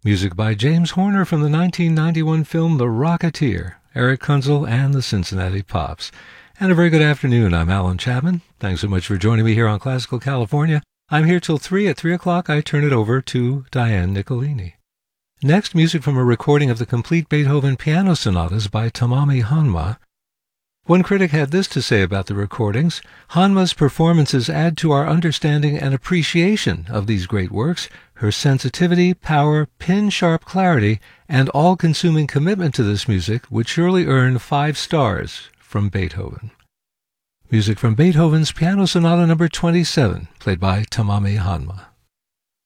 Music by James Horner from the 1991 film The Rocketeer, Eric Kunzel and the Cincinnati Pops. And a very good afternoon. I'm Alan Chapman. Thanks so much for joining me here on Classical California. I'm here till 3. At 3 o'clock, I turn it over to Diane Nicolini. Next, music from a recording of the complete Beethoven piano sonatas by Tomomi Hanma. One critic had this to say about the recordings: Hanma's performances add to our understanding and appreciation of these great works. Her sensitivity, power, pin-sharp clarity, and all-consuming commitment to this music would surely earn 5 stars from Beethoven. Music from Beethoven's Piano Sonata No. 27, played by Tomomi Hanma.